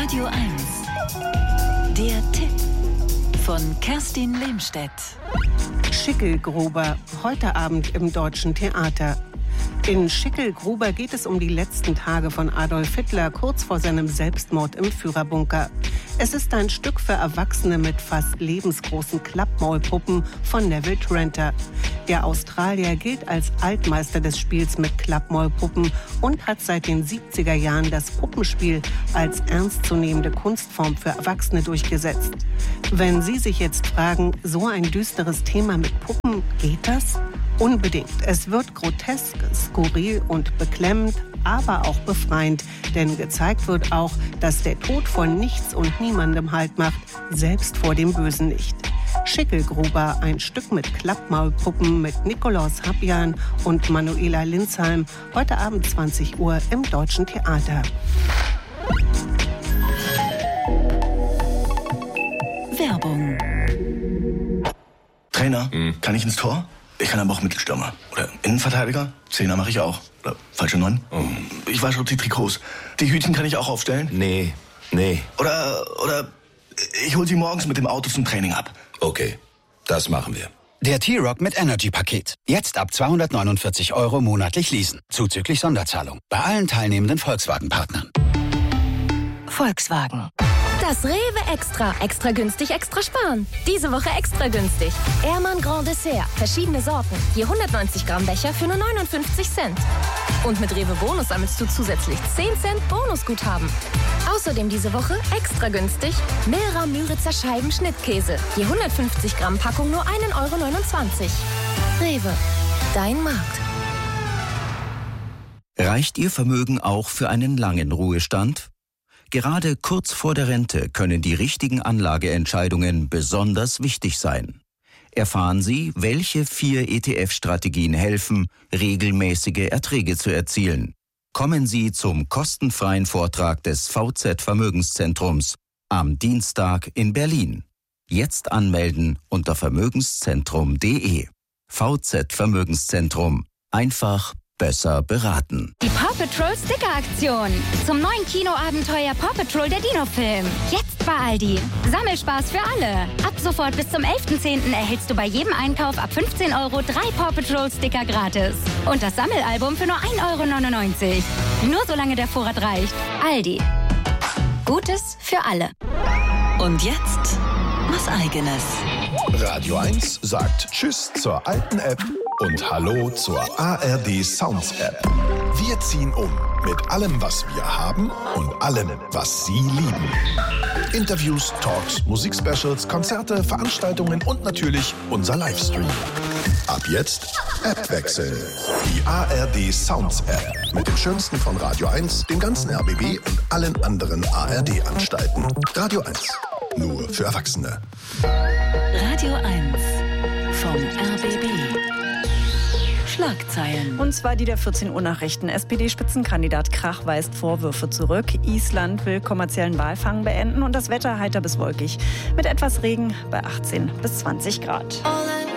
Radio 1. Der Tipp von Kerstin Lehmstedt. Schicklgruber, heute Abend im Deutschen Theater. In Schicklgruber geht es um die letzten Tage von Adolf Hitler kurz vor seinem Selbstmord im Führerbunker. Es ist ein Stück für Erwachsene mit fast lebensgroßen Klappmaulpuppen von Neville Trenter. Der Australier gilt als Altmeister des Spiels mit Klappmaulpuppen und hat seit den 70er Jahren das Puppenspiel als ernstzunehmende Kunstform für Erwachsene durchgesetzt. Wenn Sie sich jetzt fragen, so ein düsteres Thema mit Puppen, geht das? Unbedingt. Es wird grotesk, skurril und beklemmend, aber auch befreiend. Denn gezeigt wird auch, dass der Tod vor nichts und niemandem Halt macht, selbst vor dem Bösen nicht. Schicklgruber, ein Stück mit Klappmaulpuppen mit Nikolaus Habjan und Manuela Linsheim, heute Abend 20 Uhr im Deutschen Theater. Werbung. Trainer, kann ich ins Tor? Ich kann aber auch Mittelstürmer. Oder Innenverteidiger? Zehner mache ich auch. Oder falsche 9. Ich wasche auch die Trikots. Die Hütchen kann ich auch aufstellen? Nee. Oder ich hol sie morgens mit dem Auto zum Training ab. Okay, das machen wir. Der T-Rock mit Energy-Paket. Jetzt ab 249 € monatlich leasen. Zuzüglich Sonderzahlung. Bei allen teilnehmenden Volkswagen-Partnern. Volkswagen. Das Rewe Extra. Extra günstig, extra sparen. Diese Woche extra günstig. Ehrmann Grand Dessert. Verschiedene Sorten. Je 190 Gramm Becher für nur 59 Cent. Und mit Rewe Bonus sammelst du zusätzlich 10 Cent Bonusguthaben. Außerdem diese Woche extra günstig Milra Müritzer Scheiben Schnittkäse. Je 150 Gramm Packung nur 1,29 €. Rewe. Dein Markt. Reicht Ihr Vermögen auch für einen langen Ruhestand? Gerade kurz vor der Rente können die richtigen Anlageentscheidungen besonders wichtig sein. Erfahren Sie, welche 4 ETF-Strategien helfen, regelmäßige Erträge zu erzielen. Kommen Sie zum kostenfreien Vortrag des VZ Vermögenszentrums am Dienstag in Berlin. Jetzt anmelden unter vermögenszentrum.de. VZ Vermögenszentrum. Einfach besser beraten. Die Paw Patrol Sticker-Aktion. Zum neuen Kinoabenteuer Paw Patrol der Dino-Film. Jetzt bei Aldi. Sammelspaß für alle. Ab sofort bis zum 11.10. erhältst du bei jedem Einkauf ab 15 € 3 Paw Patrol Sticker gratis. Und das Sammelalbum für nur 1,99 €. Nur solange der Vorrat reicht. Aldi. Gutes für alle. Und jetzt was Eigenes. Radio 1 sagt Tschüss zur alten App und Hallo zur ARD Sounds App. Wir ziehen um mit allem, was wir haben und allem, was Sie lieben. Interviews, Talks, Musikspecials, Konzerte, Veranstaltungen und natürlich unser Livestream. Ab jetzt App wechseln. Die ARD Sounds App mit dem Schönsten von Radio 1, dem ganzen RBB und allen anderen ARD-Anstalten. Radio 1. Nur für Erwachsene. Radio 1 vom RBB. Schlagzeilen. Und zwar die der 14 Uhr Nachrichten. SPD-Spitzenkandidat Krach weist Vorwürfe zurück. Island will kommerziellen Walfang beenden und das Wetter heiter bis wolkig. Mit etwas Regen bei 18 bis 20 Grad.